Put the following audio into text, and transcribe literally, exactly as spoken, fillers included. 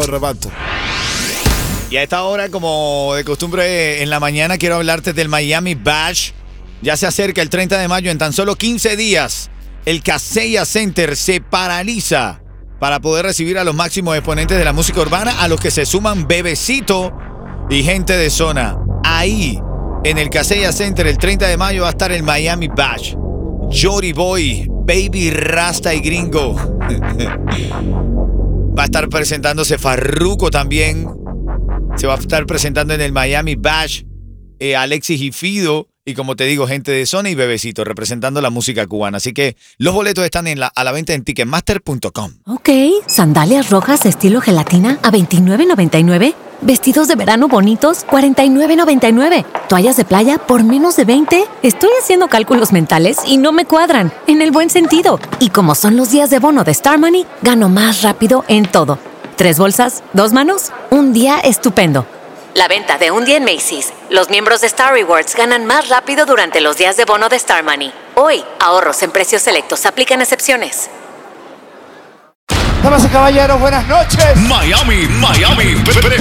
reparto. Y a esta hora, como de costumbre en la mañana, quiero hablarte del Miami Bash. Ya se acerca el treinta de mayo, en tan solo quince días, el Kaseya Center se paraliza para poder recibir a los máximos exponentes de la música urbana, a los que se suman Bebecito y Gente de Zona. Ahí, en el Kaseya Center, el treinta de mayo va a estar el Miami Bash. Jory Boy, Baby Rasta y Gringo. Va a estar presentándose Farruko también. Se va a estar presentando en el Miami Bash eh, Alexis y Fido. Y como te digo, Gente de Zona y Bebecito representando la música cubana. Así que los boletos están en la, a la venta en ticketmaster punto com. Ok, sandalias rojas estilo gelatina a veintinueve noventa y nueve. Vestidos de verano bonitos, cuarenta y nueve noventa y nueve. Toallas de playa por menos de veinte. Estoy haciendo cálculos mentales y no me cuadran, en el buen sentido. Y como son los días de bono de Star Money, gano más rápido en todo. Tres bolsas, dos manos, un día estupendo. La venta de un día en Macy's. Los miembros de Star Rewards ganan más rápido durante los días de bono de Star Money. Hoy, ahorros en precios selectos. Aplican excepciones. Damas y caballeros, buenas noches. Miami, Miami.